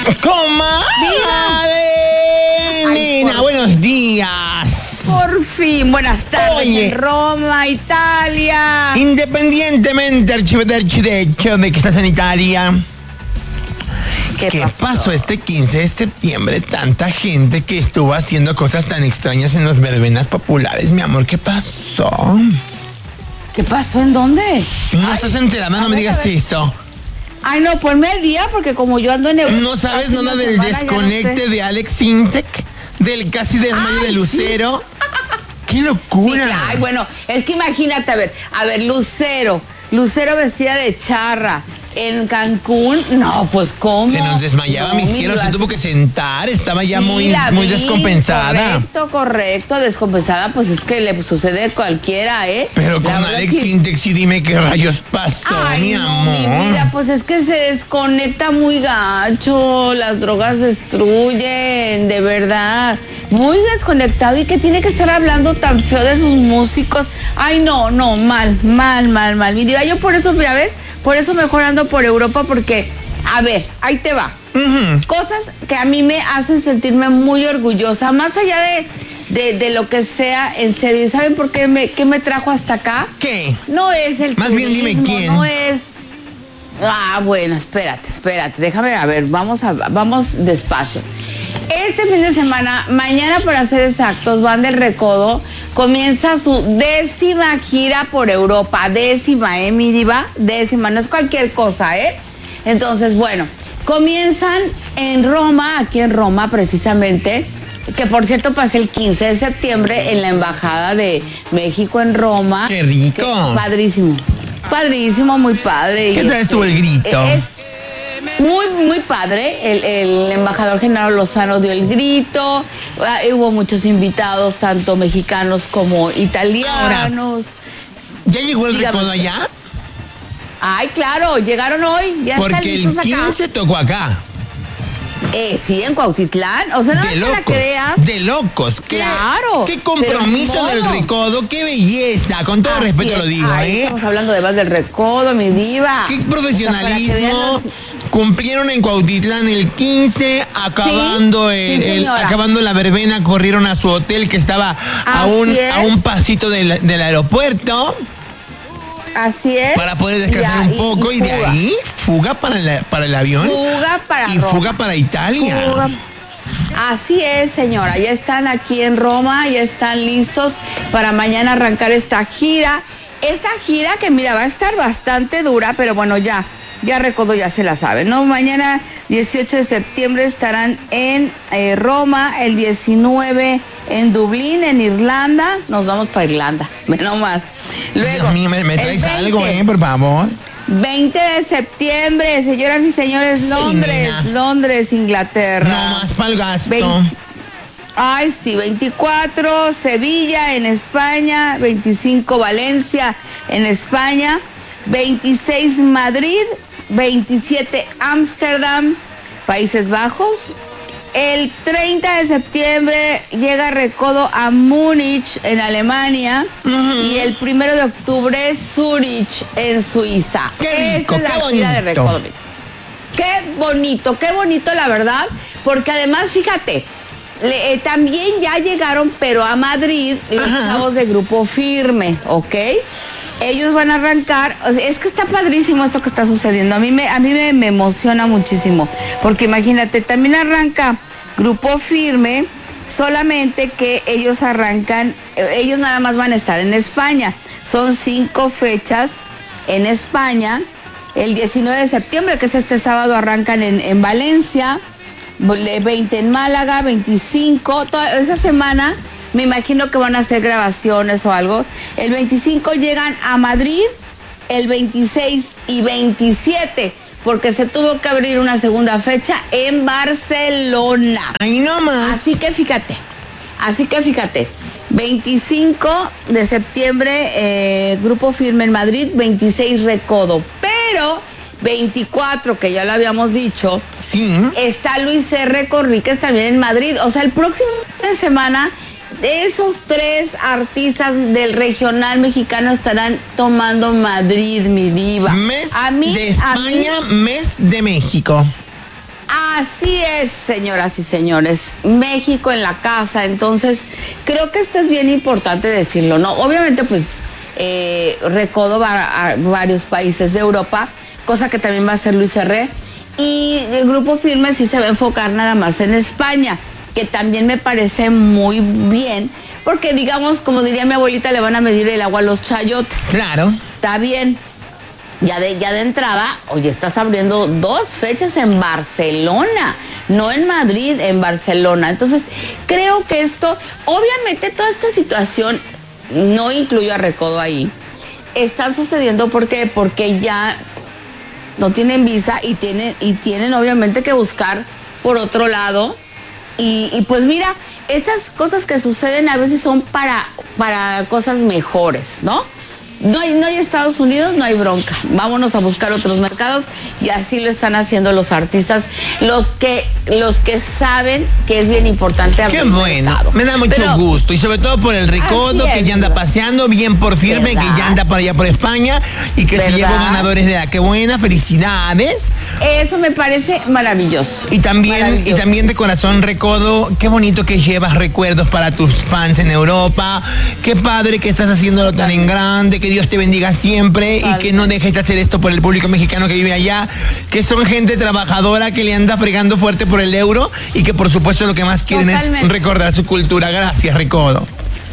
¡Comadre! Nena, buenos días. Por fin, buenas tardes. Oye. En Roma, Italia. Independientemente de hecho de que estás en Italia. ¿Qué pasó este 15 de septiembre? Tanta gente que estuvo haciendo cosas tan extrañas en las verbenas populares, mi amor. ¿Qué pasó? ¿Qué pasó? ¿En dónde? No estás enterada, no me digas eso. Ay, no, ponme al día porque como yo ando en Europa. ¿No sabes hace nada una del semana, ya desconecte no sé. de Alex Sintek? ¿Del casi desmayo de Lucero? ¡Qué locura! Sí, ay, bueno, es que imagínate, a ver, Lucero vestida de charra en Cancún, no, pues ¿cómo? Se nos desmayaba, No, mi cielo, se tuvo que sentar, estaba ya Sí, muy la vi, descompensada. Correcto, descompensada, pues es que le sucede a cualquiera, ¿eh? Pero con La verdad Alex que- Sintek sí dime qué rayos pasó, Ay, mi no, amor. mi vida, pues es que se desconecta muy gacho, las drogas destruyen, de verdad, muy desconectado y que tiene que estar hablando tan feo de sus músicos. Ay, no, mal, mi diva, yo por eso, ya ves, por eso mejor ando por Europa porque, a ver, ahí te va. Cosas que a mí me hacen sentirme muy orgullosa, más allá de lo que sea, en serio. ¿Y saben por qué qué me trajo hasta acá? ¿Qué? No es el Más bien dime turismo, quién. no es... Ah, bueno, espérate, déjame, a ver, vamos despacio. Este fin de semana, mañana para ser exactos, Banda El Recodo comienza su 10ª gira por Europa. 10ª, mi diva, 10ª, no es cualquier cosa, Entonces, bueno, comienzan en Roma, aquí en Roma precisamente, que por cierto pasé el 15 de septiembre en la Embajada de México en Roma. ¡Qué rico! Padrísimo, muy padre. ¿Qué tal estuvo el grito? Muy padre. El embajador Genaro Lozano dio el grito. Hubo muchos invitados, tanto mexicanos como italianos. ¿Ya llegó el Dígame recodo usted. allá? Ay, claro, llegaron hoy. Ya están Porque el listos acá. 15 tocó acá. Sí, en Cuautitlán. O sea, no De es que la locos, creas. de locos. Claro, Qué pero compromiso ni del modo. recodo, qué belleza. Con todo Así respeto es. lo digo, Ay, estamos hablando además del Recodo, mi diva. Qué O sea, para que profesionalismo. vean Cumplieron en Cuautitlán el 15, acabando Sí, señora. acabando la verbena, corrieron a su hotel que estaba a Así es. un pasito del aeropuerto Así es. para poder descansar un poco y de fuga. ahí fuga para el avión Fuga para y Roma. fuga para Italia. Fuga. Así es, señora. Ya están aquí en Roma, ya están listos para mañana arrancar esta gira. Esta gira que, mira, va a estar bastante dura, pero bueno, ya Recodo ya se la sabe, ¿no? Mañana, 18 de septiembre, estarán en Roma, el 19 en Dublín, en Irlanda. Nos vamos para Irlanda, menos más. Luego, Dios mío, me el traes 20. algo, por favor. 20 de septiembre, señoras y señores, nena. Londres, Inglaterra. No más pa'l gasto. 20. Ay, sí, 24, Sevilla en España, 25, Valencia en España, 26, Madrid, 27, Ámsterdam, Países Bajos. El 30 de septiembre llega Recodo a Múnich en Alemania y el 1 de octubre Zurich en Suiza. Qué rico, Esa es la qué gira de bonito. Recodo. Qué bonito la verdad, porque además fíjate, también ya llegaron pero a Madrid los chavos de Grupo Firme, ¿ok? Ellos van a arrancar, o sea, es que está padrísimo esto que está sucediendo, a mí me emociona muchísimo, porque imagínate, también arranca Grupo Firme, solamente que ellos arrancan, ellos nada más van a estar en España, son 5 fechas en España, el 19 de septiembre, que es este sábado, arrancan en Valencia, 20 en Málaga, 25, toda esa semana me imagino que van a hacer grabaciones o algo. El 25 llegan a Madrid, el 26 y 27, porque se tuvo que abrir una segunda fecha en Barcelona. Ahí nomás. Así que fíjate, 25 de septiembre, Grupo Firme en Madrid, 26 Recodo, pero 24, que ya lo habíamos dicho, Sí. está Luis R. Conríquez también en Madrid. O sea, el próximo fin de semana, de esos 3 artistas del regional mexicano estarán tomando Madrid, mi diva. Mes de España, mes de México. Así es, señoras y señores. México en la casa. Entonces, creo que esto es bien importante decirlo, ¿no? Obviamente, pues, Recodo va a varios países de Europa, cosa que también va a hacer Luis R. Y el Grupo Firme sí se va a enfocar nada más en España, que también me parece muy bien, porque digamos, como diría mi abuelita, le van a medir el agua a los chayotes. Claro. Está bien. Ya de entrada, oye, estás abriendo 2 fechas en Barcelona, no en Madrid, en Barcelona. Entonces, creo que esto, obviamente toda esta situación, no incluyo a Recodo ahí, están sucediendo porque ya no tienen visa y tienen obviamente que buscar por otro lado. Y pues mira, estas cosas que suceden a veces son para cosas mejores, ¿no? No hay Estados Unidos, no hay bronca. Vámonos a buscar otros mercados y así lo están haciendo los artistas, los que saben que es bien importante abrir. Qué bueno, mercado. Me da mucho gusto y sobre todo por el Recodo que ya anda paseando, bien por Firme, ¿verdad? Que ya anda por allá por España y que ¿verdad? Se llevó ganadores de la qué buena, felicidades. Eso me parece maravilloso. Y también de corazón, Recodo, qué bonito que llevas recuerdos para tus fans en Europa. Qué padre que estás haciéndolo tan en grande, que Dios te bendiga siempre y que no dejes de hacer esto por el público mexicano que vive allá, que son gente trabajadora que le anda fregando fuerte por el euro y que por supuesto lo que más quieren es recordar su cultura. Gracias, Recodo.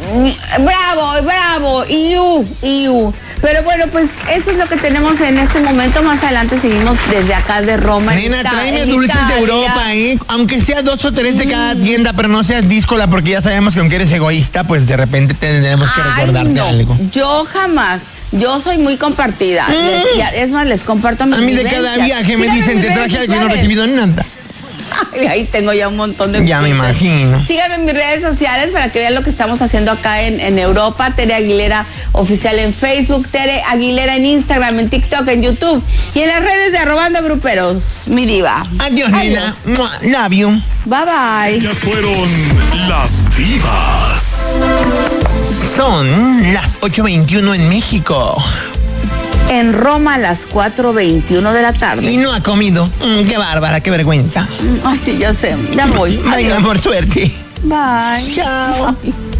Bravo, iu. Pero bueno, pues eso es lo que tenemos en este momento. Más adelante seguimos desde acá de Roma. Nena, tráeme dulces de Europa, aunque sea 2 o 3 de cada tienda, pero no seas díscola, porque ya sabemos que aunque eres egoísta, pues de repente tendremos que recordarte algo. Yo jamás. Yo soy muy compartida. Es más, les comparto mis vivencias. A mí de cada viaje me dicen, te traje algo y no he recibido nada. Ahí tengo ya un montón de... Ya me imagino. Síganme en mis redes sociales para que vean lo que estamos haciendo acá en Europa. Tere Aguilera Oficial en Facebook, Tere Aguilera en Instagram, en TikTok, en YouTube y en las redes de @gruperos. Mi diva. Adiós, nena. Love you. Bye, bye. Ellas fueron las divas. Son las 8:21 en México. En Roma a las 4:21 de la tarde. Y no ha comido. Qué bárbara, qué vergüenza. Ay, sí, ya sé. Ya voy. Venga, por suerte. Bye. Chao. Bye.